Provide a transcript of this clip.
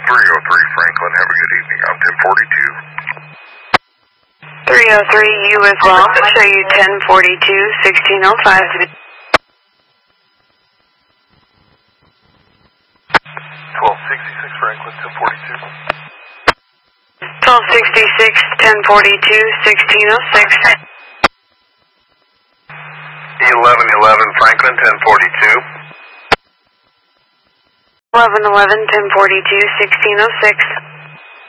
Franklin. Have a good evening. I'm 1042. 303, you as well. Show you 1042, 1605. 1266 Franklin, 1042. 1266, 1042, 1606. 1111 Franklin, 1042. 1111, 1042, 1606.